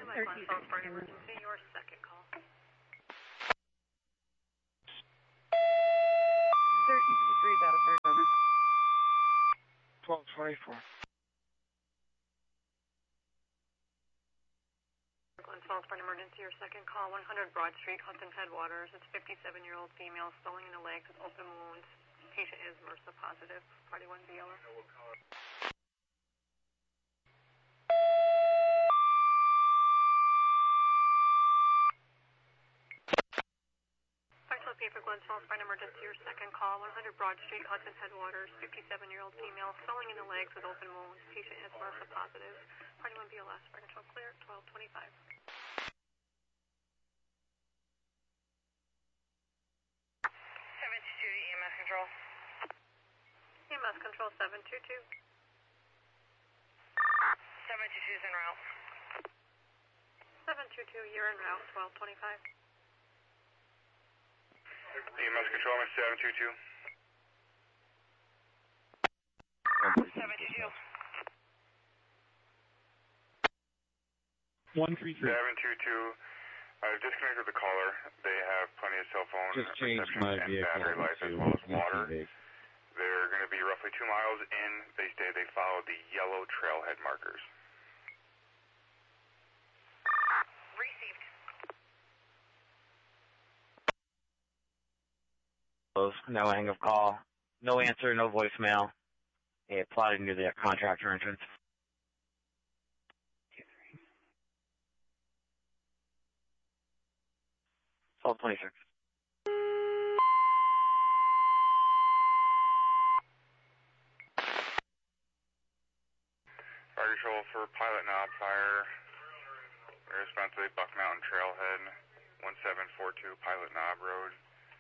13 phone for an emergency, your second call. 1353, about a third over. 1224. Glen Falls for an emergency, your second call. 100 Broad Street, Hudson Headwaters. It's 57-year-old female, swelling in the legs with open wounds. Patient is MRSA positive. Party 1 BLR. For Glen Falls for an emergency, your second call. 100 Broad Street, Hudson Headwaters. 57-year-old female, swelling in the legs with open wounds. Patient is MRSA positive. Party 1 BLS. Fire control clear. 1225. 722 EMS control. EMS control 722. 722 is en route. 722, you're en route. 1225. EMS control, I'm 722. 722. 133. 722. I've disconnected the caller. They have plenty of cell phone reception and battery life as well as water. They're going to be roughly 2 miles in. They follow the yellow trailhead markers. Received. No hang of call. No answer, no voicemail. They plotted near the contractor entrance. 1226. Fire control for Pilot Knob Fire. Responsibility Buck Mountain Trailhead, 1742 Pilot Knob Road.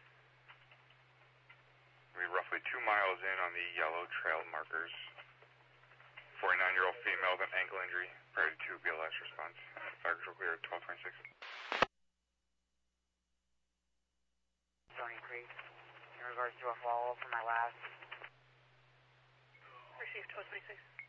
We're roughly 2 miles in on the yellow trail markers. 49-year-old female with an ankle injury. Prior to BLS response. Fire control clear at 1226. Stony Creek. In regards to a follow-up from my last. Received 1226.